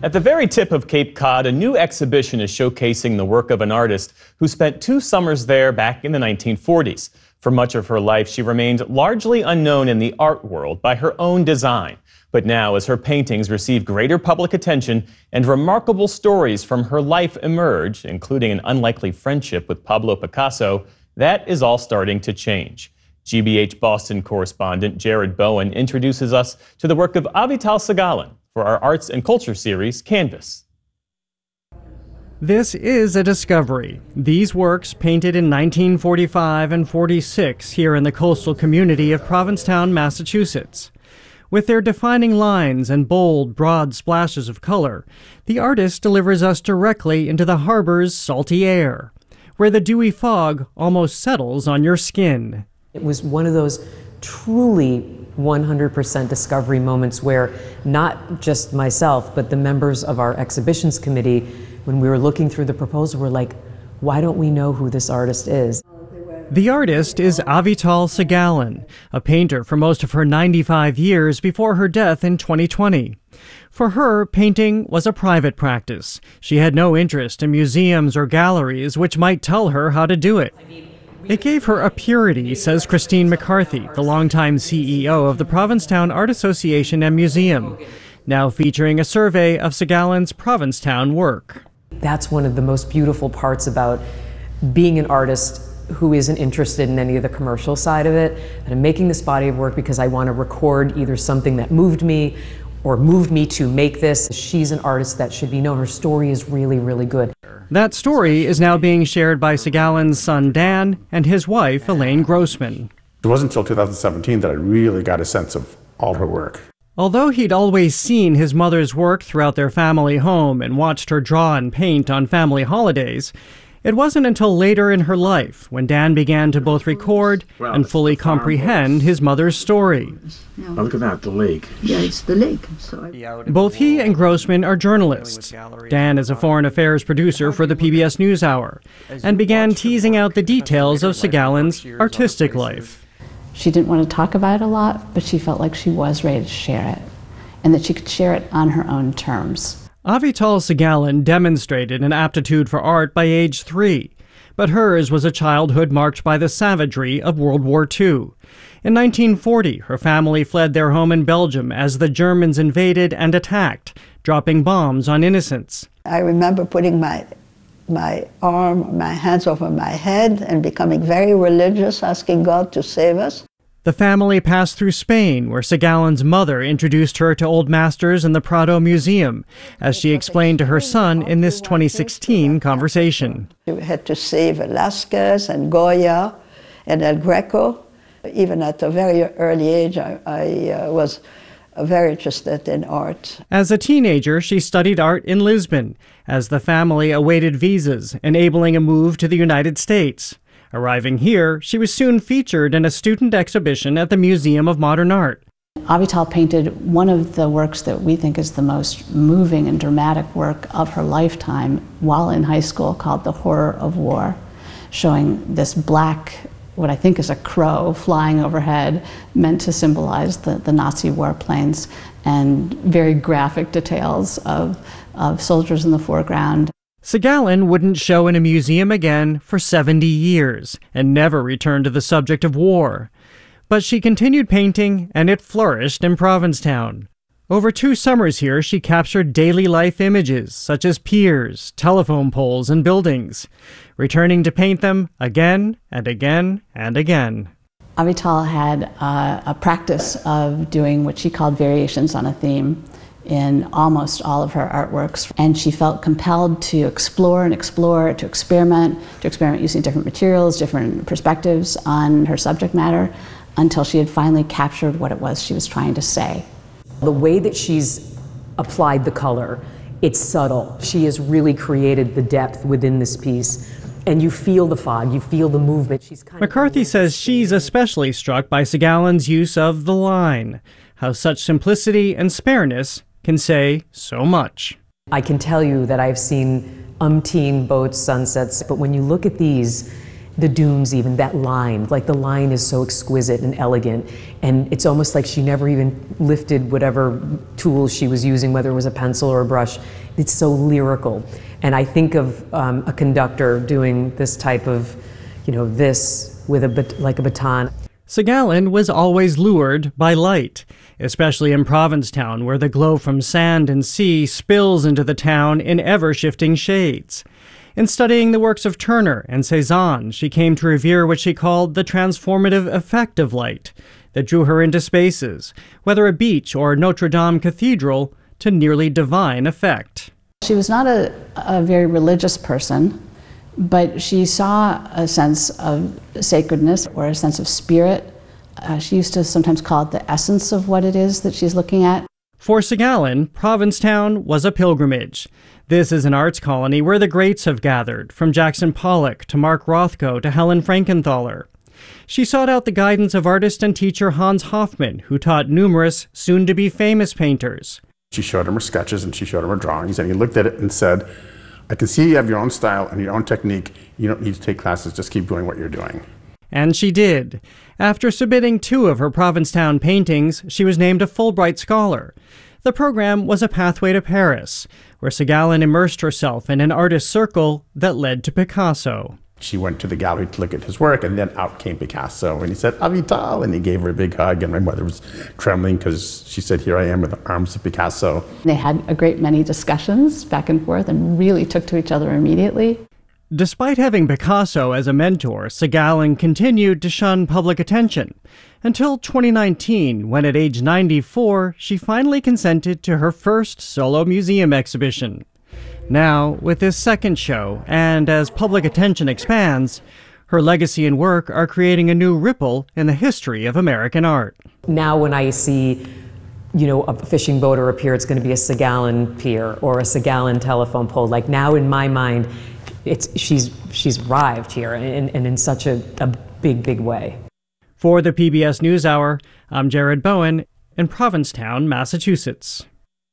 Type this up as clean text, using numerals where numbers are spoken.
At the very tip of Cape Cod, a new exhibition is showcasing the work of an artist who spent 2 summers there back in the 1940s. For much of her life, she remained largely unknown in the art world by her own design. But now, as her paintings receive greater public attention and remarkable stories from her life emerge, including an unlikely friendship with Pablo Picasso, that is all starting to change. GBH Boston correspondent Jared Bowen introduces us to the work of Avital Sagalan for our Arts and Culture series, Canvas. This is a discovery. These works, painted in 1945 and 46 here in the coastal community of Provincetown, Massachusetts. With their defining lines and bold, broad splashes of color, the artist delivers us directly into the harbor's salty air, where the dewy fog almost settles on your skin. It was one of those truly 100% discovery moments where not just myself, but the members of our exhibitions committee, when we were looking through the proposal, were like, why don't we know who this artist is? The artist is Avital Sagalan, a painter for most of her 95 years before her death in 2020. For her, painting was a private practice. She had no interest in museums or galleries which might tell her how to do it. It gave her a purity, says Christine McCarthy, the longtime CEO of the Provincetown Art Association and Museum, now featuring a survey of Sagalan's Provincetown work. That's one of the most beautiful parts about being an artist who isn't interested in any of the commercial side of it. And I'm making this body of work because I want to record either something that moved me or moved me to make this. She's an artist that should be known. Her story is really, really good. That story is now being shared by Sagalan's son Dan and his wife Elaine Grossman. It wasn't until 2017 that I really got a sense of all her work. Although he'd always seen his mother's work throughout their family home and watched her draw and paint on family holidays, it wasn't until later in her life when Dan began to both record and fully comprehend his mother's story. Oh, look at that, the lake. Yeah, it's the lake. Both he and Grossman are journalists. Dan is a foreign affairs producer for the PBS NewsHour and began teasing out the details of Sagalan's artistic life. She didn't want to talk about it a lot, but she felt like she was ready to share it, and that she could share it on her own terms. Avital Sagalan demonstrated an aptitude for art by age 3, but hers was a childhood marked by the savagery of World War II. In 1940, her family fled their home in Belgium as the Germans invaded and attacked, dropping bombs on innocents. I remember putting my hands over my head and becoming very religious, asking God to save us. The family passed through Spain, where Sagalan's mother introduced her to old masters in the Prado Museum, as she explained to her son in this 2016 conversation. We had to save Velázquez and Goya and El Greco. Even at a very early age, I was very interested in art. As a teenager, she studied art in Lisbon, as the family awaited visas, enabling a move to the United States. Arriving here, she was soon featured in a student exhibition at the Museum of Modern Art. Avital painted one of the works that we think is the most moving and dramatic work of her lifetime while in high school, called The Horror of War, showing this black, what I think is a crow, flying overhead, meant to symbolize the Nazi warplanes, and very graphic details of soldiers in the foreground. Sagalan wouldn't show in a museum again for 70 years and never returned to the subject of war. But she continued painting, and it flourished in Provincetown. Over 2 summers here, she captured daily life images such as piers, telephone poles, and buildings, returning to paint them again and again and again. Avital had a practice of doing what she called variations on a theme in almost all of her artworks, and she felt compelled to explore, to experiment using different materials, different perspectives on her subject matter, until she had finally captured what it was she was trying to say. The way that she's applied the color, it's subtle. She has really created the depth within this piece, and you feel the fog, you feel the movement. McCarthy says she's especially struck by Sagalan's use of the line, how such simplicity and spareness can say so much. I can tell you that I've seen umpteen boats, sunsets, but when you look at these the dunes, even that line, like the line is so exquisite and elegant, and it's almost like she never even lifted whatever tools she was using, whether it was a pencil or a brush. It's so lyrical. And I think of a conductor doing this type of, this with like a baton. Segalen was always lured by light, especially in Provincetown, where the glow from sand and sea spills into the town in ever-shifting shades. In studying the works of Turner and Cezanne, she came to revere what she called the transformative effect of light that drew her into spaces, whether a beach or Notre Dame Cathedral, to nearly divine effect. She was not a very religious person, but she saw a sense of sacredness or a sense of spirit. She used to sometimes call it the essence of what it is that she's looking at. For Segalen, Provincetown was a pilgrimage. This is an arts colony where the greats have gathered, from Jackson Pollock to Mark Rothko to Helen Frankenthaler. She sought out the guidance of artist and teacher Hans Hofmann, who taught numerous soon-to-be famous painters. She showed him her sketches and she showed him her drawings, and he looked at it and said, I can see you have your own style and your own technique. You don't need to take classes, just keep doing what you're doing. And she did. After submitting 2 of her Provincetown paintings, she was named a Fulbright Scholar. The program was a pathway to Paris, where Segalen immersed herself in an artist circle that led to Picasso. She went to the gallery to look at his work, and then out came Picasso, and he said, Avital, and he gave her a big hug, and my mother was trembling because she said, here I am with the arms of Picasso. They had a great many discussions back and forth and really took to each other immediately. Despite having Picasso as a mentor, Segalen continued to shun public attention until 2019, when at age 94, she finally consented to her first solo museum exhibition. Now, with this second show, and as public attention expands, her legacy and work are creating a new ripple in the history of American art. Now when I see, a fishing boat or a pier, it's going to be a Segalen pier or a Segalen telephone pole. Like now in my mind, she's arrived here and in such a big way. For the PBS NewsHour, I'm Jared Bowen in Provincetown, Massachusetts.